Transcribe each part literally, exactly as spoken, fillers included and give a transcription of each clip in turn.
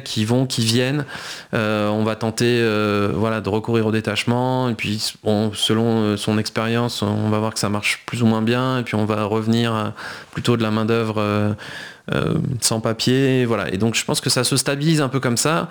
qui vont, qui viennent. Euh, on va tenter euh, voilà, de recourir au détachement, et puis bon, selon son expérience, on va voir que ça marche plus ou moins bien, et puis on va revenir à plutôt de la main-d'œuvre euh, Euh, sans papier, voilà. Et donc je pense que ça se stabilise un peu comme ça.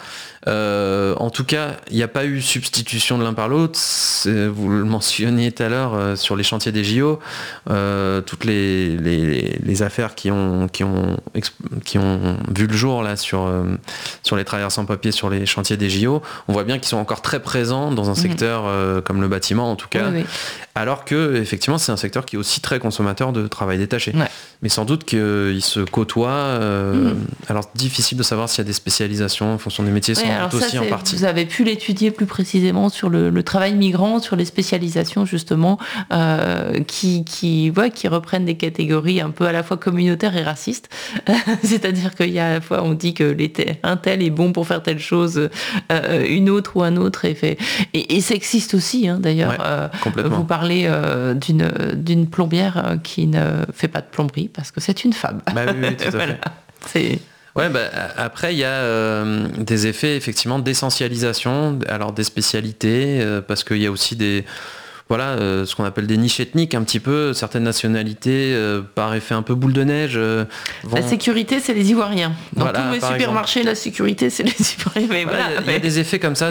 Euh, en tout cas, il n'y a pas eu substitution de l'un par l'autre. C'est, vous le mentionniez tout à l'heure euh, sur les chantiers des J O, euh, toutes les, les, les affaires qui ont, qui, ont, qui ont vu le jour là, sur, euh, sur les travailleurs sans papier sur les chantiers des J O, on voit bien qu'ils sont encore très présents dans un secteur euh, comme le bâtiment en tout cas, oui, oui. Alors que effectivement c'est un secteur qui est aussi très consommateur de travail détaché. Ouais. Mais sans doute qu'ils se côtoient. Euh, mmh. Alors difficile de savoir s'il y a des spécialisations en fonction des métiers, oui, sans doute aussi c'est, en partie. Vous avez pu l'étudier plus précisément sur le, le travail migrant, sur les spécialisations justement euh, qui, qui, ouais, qui reprennent des catégories un peu à la fois communautaires et racistes. C'est-à-dire qu'il y a à la fois on dit que les te- un tel est bon pour faire telle chose, euh, une autre ou un autre est fait. Et, et sexiste aussi hein, d'ailleurs. Ouais, euh, complètement. Vous parlez euh, d'une, d'une plombière qui ne fait pas de plomberie parce que c'est une femme. Bah oui, oui, tout à fait. Voilà. C'est... Ouais, bah, après, il y a euh, des effets effectivement d'essentialisation, alors des spécialités, euh, parce qu'il y a aussi des, voilà, euh, ce qu'on appelle des niches ethniques, un petit peu, certaines nationalités, euh, par effet un peu boule de neige. Euh, vont... La sécurité, c'est les Ivoiriens. Dans voilà, tous les supermarchés, exemple. La sécurité, c'est les Ivoiriens. Mais voilà, voilà, il y a, mais... y a des effets comme ça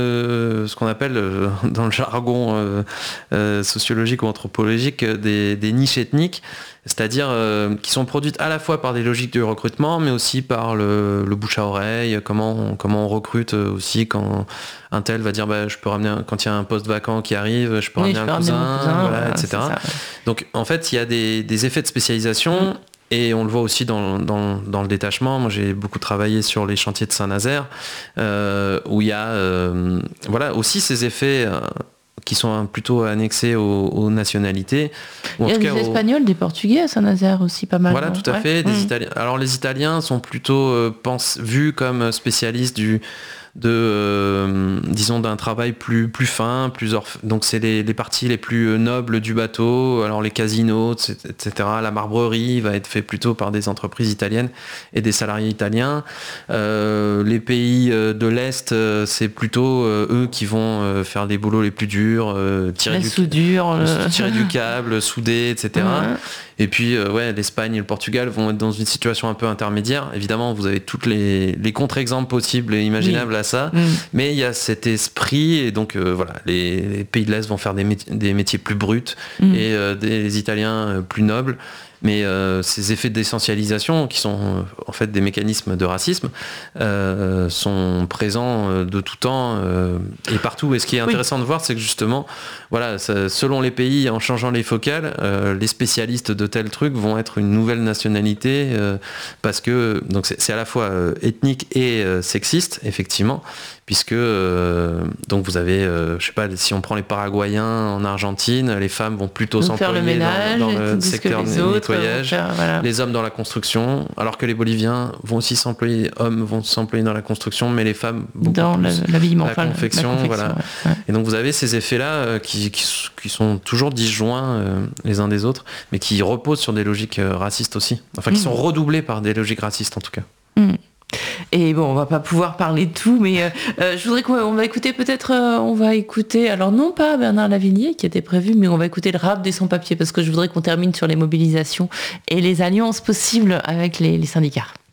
de ce qu'on appelle, euh, dans le jargon euh, euh, sociologique ou anthropologique, des, des niches ethniques. C'est-à-dire euh, qui sont produites à la fois par des logiques de recrutement, mais aussi par le, le bouche à oreille, comment on, comment on recrute aussi quand un tel va dire bah, je peux ramener un, quand il y a un poste vacant qui arrive, je peux oui, ramener je un peux cousin, cousin voilà, voilà, et cetera. Ça, ouais. Donc en fait, il y a des, des effets de spécialisation. Mmh. Et on le voit aussi dans, dans, dans le détachement. Moi, j'ai beaucoup travaillé sur les chantiers de Saint-Nazaire, euh, où il y a euh, voilà, aussi ces effets euh, qui sont plutôt annexés aux, aux nationalités. Ou il y a en des Espagnols, aux... des Portugais à Saint-Nazaire aussi, pas mal. Voilà, non tout à ouais. fait. Des mmh. Italiens. Alors, les Italiens sont plutôt euh, pense, vus comme spécialistes du... de euh, disons d'un travail plus plus fin, plus orf... donc c'est les, les parties les plus nobles du bateau, alors les casinos, et cetera. La marbrerie va être fait plutôt par des entreprises italiennes et des salariés italiens. Euh, les pays de l'Est, c'est plutôt euh, eux qui vont euh, faire les boulots les plus durs, euh, tirer, la du... soudure, le... tirer du câble, souder, et cetera. Mmh. Et puis euh, ouais, l'Espagne et le Portugal vont être dans une situation un peu intermédiaire. Évidemment, vous avez toutes les, les contre-exemples possibles et imaginables oui. à ça, mmh. mais il y a cet esprit et donc euh, voilà, les, les pays de l'Est vont faire des, métiers, des métiers plus bruts mmh. et euh, des les Italiens euh, plus nobles. Mais euh, ces effets d'essentialisation, qui sont euh, en fait des mécanismes de racisme, euh, sont présents euh, de tout temps euh, et partout. Et ce qui est intéressant oui. de voir, c'est que justement, voilà, ça, selon les pays, en changeant les focales, euh, les spécialistes de tel truc vont être une nouvelle nationalité euh, parce que donc c'est, c'est à la fois euh, ethnique et euh, sexiste, effectivement. Puisque euh, donc vous avez, euh, je sais pas, si on prend les Paraguayens en Argentine, les femmes vont plutôt donc s'employer faire le ménage, dans, dans le secteur du nettoyage, faire, voilà. Les hommes dans la construction, alors que les Boliviens vont aussi s'employer, les hommes vont s'employer dans la construction, mais les femmes beaucoup dans plus l'habillement, la, enfin, confection, la confection, voilà. Ouais. Et donc vous avez ces effets-là euh, qui, qui, qui sont toujours disjoints euh, les uns des autres, mais qui reposent sur des logiques euh, racistes aussi, enfin qui mmh. sont redoublés par des logiques racistes en tout cas. Mmh. Et bon, on va pas pouvoir parler de tout, mais euh, euh, je voudrais qu'on va écouter peut-être, euh, on va écouter, alors non pas Bernard Lavilliers qui était prévu, mais on va écouter le rap des sans-papiers parce que je voudrais qu'on termine sur les mobilisations et les alliances possibles avec les, les syndicats.